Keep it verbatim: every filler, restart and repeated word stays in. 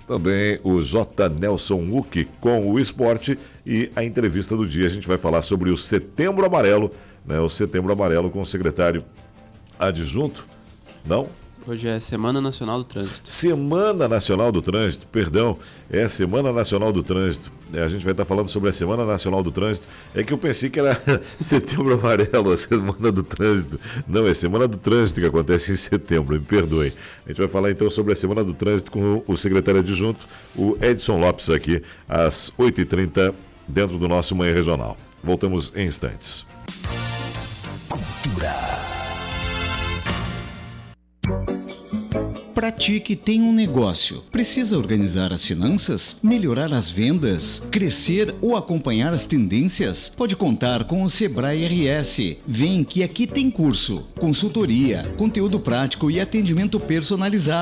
Também o J. Nelson Uck com o esporte e a entrevista do dia. A gente vai falar sobre o Setembro Amarelo, né? O Setembro Amarelo com o secretário adjunto. Não? Hoje é Semana Nacional do Trânsito. Semana Nacional do Trânsito, perdão, é Semana Nacional do Trânsito. É, a gente vai estar falando sobre a Semana Nacional do Trânsito. É que eu pensei que era Setembro Amarelo, a Semana do Trânsito. Não, é Semana do Trânsito que acontece em setembro, me perdoem. A gente vai falar então sobre a Semana do Trânsito com o secretário adjunto, o Edson Lopes, aqui às oito e trinta, dentro do nosso Manhã Regional. Voltamos em instantes. Cultura. Pratique tem um negócio. Precisa organizar as finanças? Melhorar as vendas? Crescer ou acompanhar as tendências? Pode contar com o Sebrae R S. Vem que aqui tem curso, consultoria, conteúdo prático e atendimento personalizado.